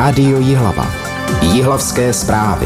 Rádio Jihlava. Jihlavské zprávy.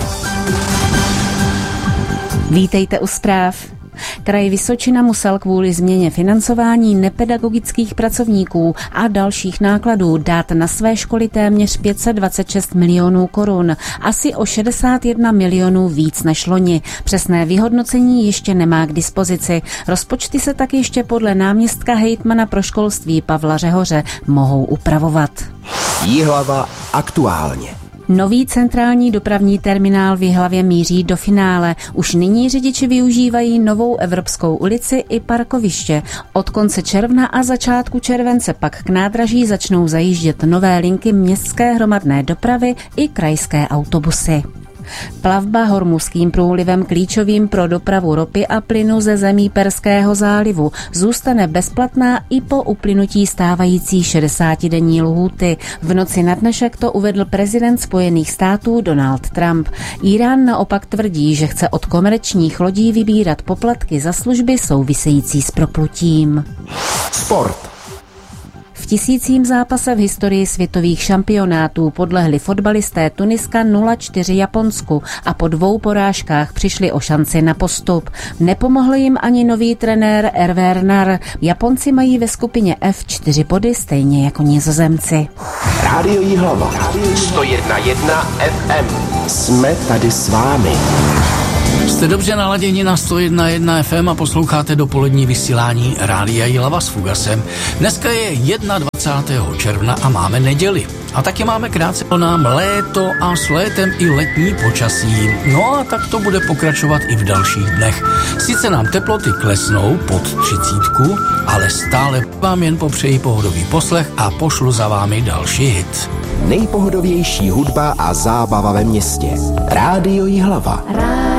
Vítejte u zpráv. Kraj Vysočina musel kvůli změně financování nepedagogických pracovníků a dalších nákladů dát na své školy téměř 526 milionů korun, asi o 61 milionů víc než loni. Přesné vyhodnocení ještě nemá k dispozici. Rozpočty se tak ještě podle náměstka hejtmana pro školství Pavla Řehoře mohou upravovat. Jihlava aktuálně. Nový centrální dopravní terminál v Jihlavě míří do finále. Už nyní řidiči využívají novou Evropskou ulici i parkoviště. Od konce června a začátku července pak k nádraží začnou zajíždět nové linky městské hromadné dopravy i krajské autobusy. Plavba Hormuzským průlivem, klíčovým pro dopravu ropy a plynu ze zemí Perského zálivu, zůstane bezplatná i po uplynutí stávající 60denní lhůty. V noci na dnešek to uvedl prezident Spojených států Donald Trump. Írán naopak tvrdí, že chce od komerčních lodí vybírat poplatky za služby související s proplutím. Sport. V 1000. zápase v historii světových šampionátů podlehli fotbalisté Tuniska 0-4 Japonsku a po 2 porážkách přišli o šanci na postup. Nepomohl jim ani nový trenér Hervé Renard. Japonci mají ve skupině F 4 body, stejně jako Nizozemci. Rádio Jihlava. 101,1 FM. Jsme tady s vámi. Jste dobře naladěni na 101,1 FM a posloucháte dopolední vysílání Rádia Jihlava s Fugasem. Dneska je 21. června a máme neděli. A taky máme krátce po nám léto a s létem i letní počasí. No a tak to bude pokračovat i v dalších dnech. Sice nám teploty klesnou pod 30, ale stále vám jen popřeji pohodový poslech a pošlu za vámi další hit. Nejpohodovější hudba a zábava ve městě. Rádio Jihlava.